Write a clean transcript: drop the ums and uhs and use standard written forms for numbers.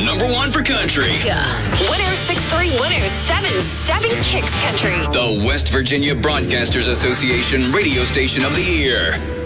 #1 for country. 1063, 1077 Kicks Country. The West Virginia Broadcasters Association Radio Station of the Year.